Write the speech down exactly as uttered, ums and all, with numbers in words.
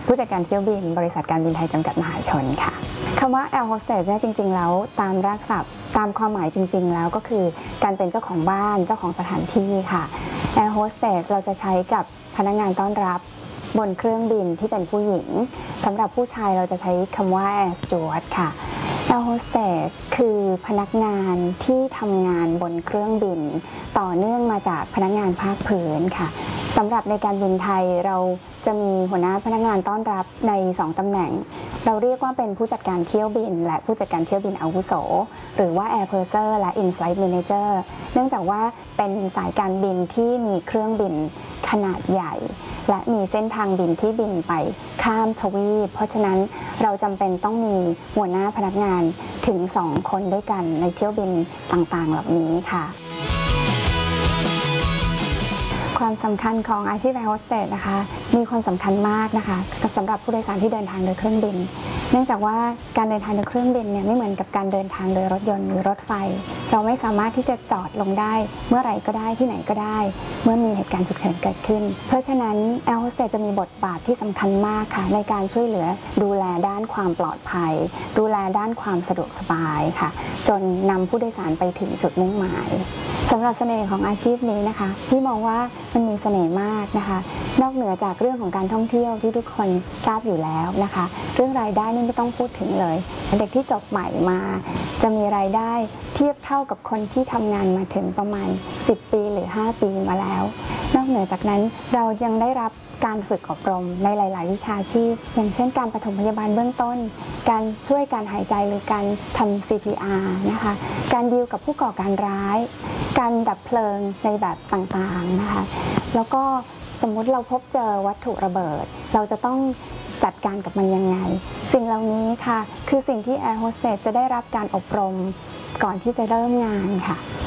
ผู้จัดการเที่ยวบินบริษัทการบินไทยจำกัดมหาชนค่ะคำว่า Air Hostess เนี่ยจริงๆแล้วตามรากศัพท์ตามความหมายจริงๆแล้วก็คือการเป็นเจ้าของบ้านเจ้าของสถานที่ค่ะ Air Hostess เราจะใช้กับพนักงานต้อนรับบนเครื่องบินที่เป็นผู้หญิงสำหรับผู้ชายเราจะใช้คำว่า Air Steward ค่ะ Air Hostess คือพนักงานที่ทำงานบนเครื่องบินต่อเนื่องมาจากพนักงานภาคพื้นค่ะสำหรับในการบินไทยเราจะมีหัวหน้าพนักงานต้อนรับในสองตำแหน่งเราเรียกว่าเป็นผู้จัดการเที่ยวบินและผู้จัดการเที่ยวบินอาวุโสหรือว่า Air Purser และ In-Flight Manager เนื่องจากว่าเป็นสายการบินที่มีเครื่องบินขนาดใหญ่และมีเส้นทางบินที่บินไปข้ามทวีปเพราะฉะนั้นเราจำเป็นต้องมีหัวหน้าพนักงานถึงสองคนด้วยกันในเที่ยวบินต่างๆเหล่านี้ค่ะความสำคัญของอาชีพ Air Hostess นะคะมีความสำคัญมากนะคะสำหรับผู้โดยสารที่เดินทางโดยเครื่องบินเนื่องจากว่าการเดินทางโดยเครื่องบินเนี่ยไม่เหมือนกับการเดินทางโดยรถยนต์หรือรถไฟเราไม่สามารถที่จะจอดลงได้เมื่อไหร่ก็ได้ที่ไหนก็ได้เมื่อมีเหตุการณ์ฉุกเฉินเกิดขึ้นเพราะฉะนั้น Air Hostess จะมีบทบาทที่สำคัญมากค่ะในการช่วยเหลือดูแลด้านความปลอดภัยดูแลด้านความสะดวกสบายค่ะจนนำผู้โดยสารไปถึงจุดมุ่งหมายสำหรับเสน่ห์ของอาชีพนี้นะคะพี่มองว่ามันมีเสน่ห์มากนะคะนอกเหนือจากเรื่องของการท่องเที่ยวที่ทุกคนทราบอยู่แล้วนะคะเรื่องรายได้นี่ไม่ต้องพูดถึงเลยเด็กที่จบใหม่มาจะมีรายได้เทียบเท่ากับคนที่ทำงานมาถึงประมาณสิบปีหรือห้าปีมาแล้วนอกเหนือจากนั้นเรายังได้รับการฝึกอบรมในหลายๆวิชาชีพอย่างเช่นการปฐมพยาบาลเบื้องต้นการช่วยการหายใจหรือการทำ ซี พี อาร์ นะคะการดีลกับผู้ก่อการร้ายการดับเพลิงในแบบต่างๆนะคะแล้วก็สมมุติเราพบเจอวัตถุระเบิดเราจะต้องจัดการกับมันยังไงสิ่งเหล่านี้ค่ะคือสิ่งที่ Air Hostess จะได้รับการอบรมก่อนที่จะเริ่มงานค่ะ